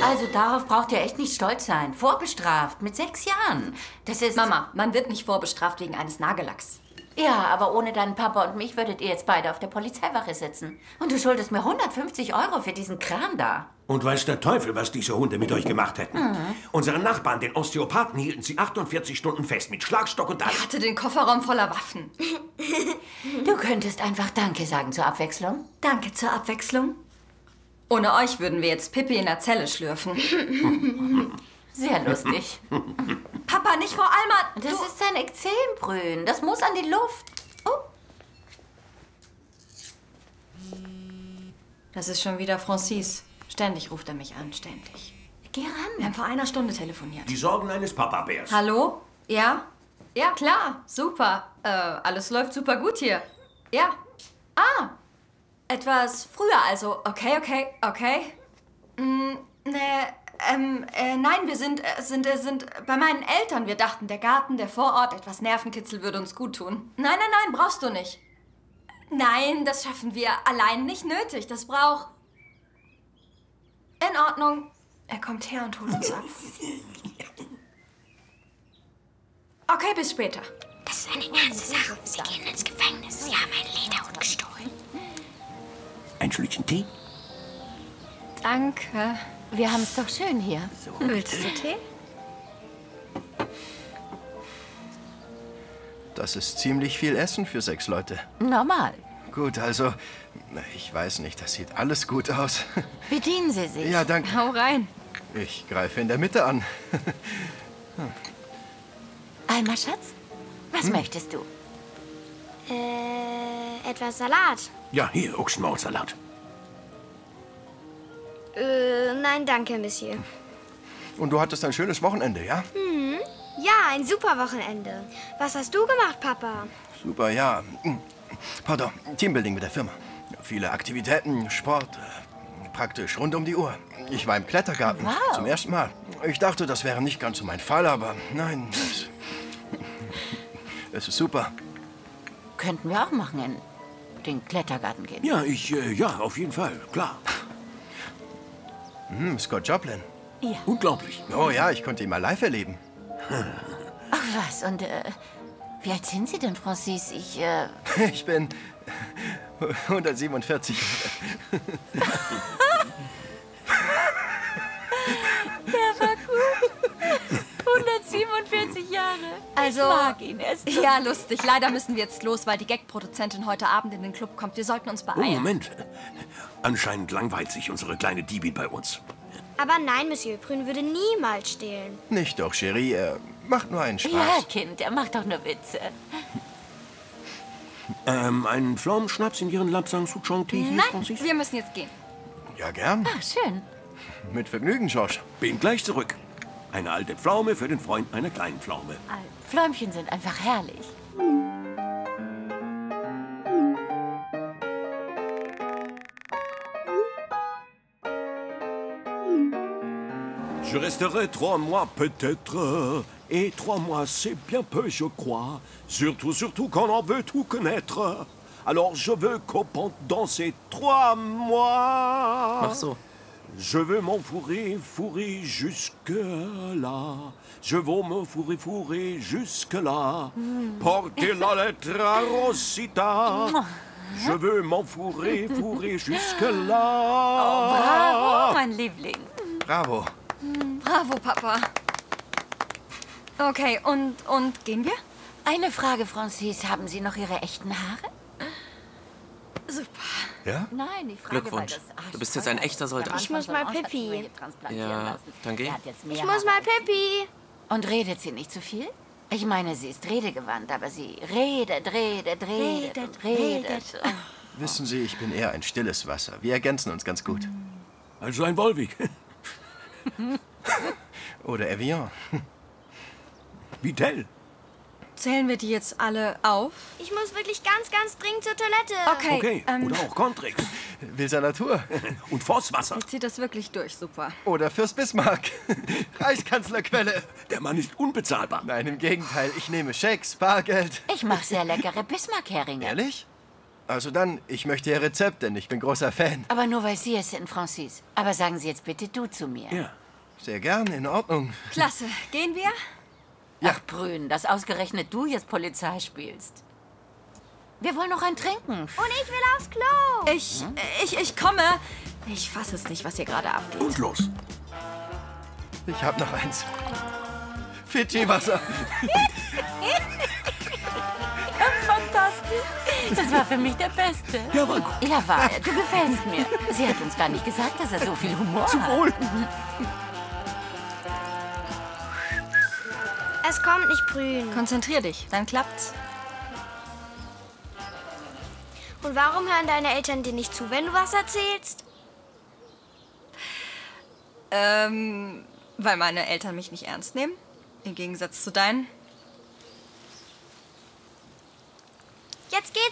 Also darauf braucht ihr echt nicht stolz sein. Vorbestraft, mit 6 Jahren. Das ist... Mama, man wird nicht vorbestraft wegen eines Nagellacks. Ja, aber ohne deinen Papa und mich würdet ihr jetzt beide auf der Polizeiwache sitzen. Und du schuldest mir 150 € für diesen Kram da. Und weiß der Teufel, was diese Hunde mit euch gemacht hätten. Unseren Nachbarn, den Osteopathen, hielten sie 48 Stunden fest, mit Schlagstock und allem. Er hatte den Kofferraum voller Waffen. Du könntest einfach Danke sagen zur Abwechslung. Danke zur Abwechslung. Ohne euch würden wir jetzt Pippi in der Zelle schlürfen. Sehr lustig. Papa, nicht vor Alma! Das ist sein Ekzembrün. Das muss an die Luft. Oh. Das ist schon wieder Francis. Ständig ruft er mich an, ständig. Geh ran. Wir haben vor einer Stunde telefoniert. Die Sorgen eines Papa-Bärs. Hallo? Ja? Ja, klar. Super. Alles läuft super gut hier. Ja. Ah. Etwas früher also. Okay. Nein, wir sind bei meinen Eltern. Wir dachten, der Garten, der Vorort, etwas Nervenkitzel würde uns gut tun. Nein, brauchst du nicht. Nein, das schaffen wir allein nicht nötig. Das braucht... In Ordnung. Er kommt her und holt uns ab. Okay, bis später. Das ist eine ernste Sache. Sie gehen ins Gefängnis. Sie haben einen Lederhund gestohlen. Ein Schlückchen Tee? Danke. Wir haben es doch schön hier. So. Willst du Tee? Das ist ziemlich viel Essen für 6 Leute. Normal. Gut, also, ich weiß nicht, das sieht alles gut aus. Bedienen Sie sich. Ja, danke. Hau rein. Ich greife in der Mitte an. Alma, Schatz, was möchtest du? Etwas Salat. Ja, hier, Ochsenmaulsalat. Nein, danke, Monsieur. Und du hattest ein schönes Wochenende, ja? Ja, ein super Wochenende. Was hast du gemacht, Papa? Super, ja. Pardon, Teambuilding mit der Firma. Viele Aktivitäten, Sport, praktisch rund um die Uhr. Ich war im Klettergarten Wow. zum ersten Mal. Ich dachte, das wäre nicht ganz so mein Fall, aber nein, es ist super. Könnten wir auch machen, in den Klettergarten gehen. Ja, ja, auf jeden Fall, klar. Scott Joplin. Unglaublich. Oh ja, ich konnte ihn mal live erleben. Ach was, und wie alt sind Sie denn, Francis? Ich bin 147. Der war gut. 147 Jahre. Also, ich mag ihn. Er ist ja, lustig. Leider müssen wir jetzt los, weil die Gag-Produzentin heute Abend in den Club kommt. Wir sollten uns Oh, beeilen. Moment. Anscheinend langweilt sich unsere kleine Dibi bei uns. Aber nein, Monsieur Prün würde niemals stehlen. Nicht doch, Cherie. Er macht nur einen Ja, Spaß. Kind, er macht doch nur Witze. Einen Pflaumenschnaps in Ihren Lapsang Souchong Tee hier, Francis? Wir müssen jetzt gehen. Ja, gern. Ach, schön. Mit Vergnügen, George. Bin gleich zurück. Eine alte Pflaume für den Freund einer kleinen Pflaume. Fläumchen sind einfach herrlich. Je resterai 3 mois peut-être, et 3 mois c'est bien peu je crois, surtout quand on veut tout connaître. Alors je veux qu'au pendant ces 3 mois... Mach so. Je veux m'enfourrer jusque-là. Je veux me fourrer jusque-là. Porter la lettre à Rosita. Je veux m'enfourrer jusque-là. Oh, bravo, mein Liebling. Bravo. Bravo, Papa. Okay, und gehen wir? Eine Frage, Francis. Haben Sie noch Ihre echten Haare? Super. Ja? Nein, ich frage, Glückwunsch. weil das... Du bist jetzt ein echter Soldat. Ich muss mal Pipi. Ja, dann geh. Ich muss mal Pippi. Und redet sie nicht zu viel? Ich meine, sie ist redegewandt, aber sie redet. Oh. Wissen Sie, ich bin eher ein stilles Wasser. Wir ergänzen uns ganz gut. Also ein Wolwig. Oder Evian. Vitell. Zählen wir die jetzt alle auf? Ich muss wirklich ganz dringend zur Toilette. Okay, oder auch Contrix. Wilser Natur. Und Vosswasser. Jetzt zieht das wirklich durch, super. Oder Fürst Bismarck. Reichskanzlerquelle. Der Mann ist unbezahlbar. Nein, im Gegenteil. Ich nehme Schecks, Bargeld. Ich mache sehr leckere Bismarck-Heringe. Ehrlich? Also dann, ich möchte Ihr Rezept, denn ich bin großer Fan. Aber nur weil Sie es sind, Francis. Aber sagen Sie jetzt bitte du zu mir. Ja. Sehr gern, in Ordnung. Klasse. Gehen wir? Ja. Ach, Brün, dass ausgerechnet du jetzt Polizei spielst. Wir wollen noch ein Trinken. Und ich will aufs Klo. Ich komme. Ich fasse es nicht, was hier gerade abgeht. Und los. Ich hab noch eins. Fidschi-Wasser. Fantastisch. Das war für mich der Beste. Der war gut. Ja, war er. Du gefällst mir. Sie hat uns gar nicht gesagt, dass er so viel Humor hat. Wohl. Es kommt nicht Brün. Konzentrier dich, dann klappt's. Und warum hören deine Eltern dir nicht zu, wenn du was erzählst? Weil meine Eltern mich nicht ernst nehmen. Im Gegensatz zu deinen. Jetzt geht's.